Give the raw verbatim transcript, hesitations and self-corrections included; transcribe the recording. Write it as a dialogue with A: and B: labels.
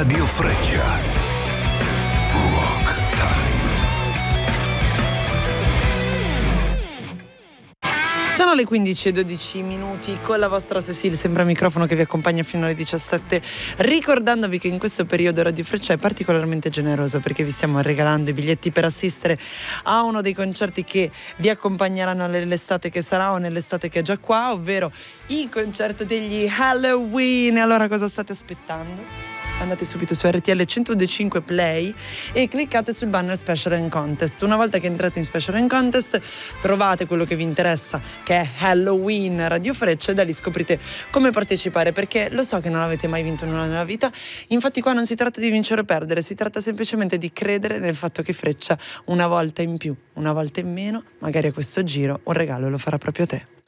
A: Radio Freccia. Rock Time.
B: Sono le quindici e dodici minuti con la vostra Cecile, sempre al microfono, che vi accompagna fino alle diciassette, ricordandovi che in questo periodo Radio Freccia è particolarmente generoso perché vi stiamo regalando i biglietti per assistere a uno dei concerti che vi accompagneranno nell'estate che sarà o nell'estate che è già qua, ovvero il concerto degli Halloween. Allora cosa state aspettando? Andate subito su R T L centodue e cinque Play e cliccate sul banner Special and Contest. Una volta che entrate in Special and Contest trovate quello che vi interessa, che è Halloween Radio Freccia, e da lì scoprite come partecipare, perché lo so che non avete mai vinto nulla nella vita. Infatti qua non si tratta di vincere o perdere, si tratta semplicemente di credere nel fatto che Freccia una volta in più, una volta in meno, magari a questo giro un regalo lo farà proprio a te.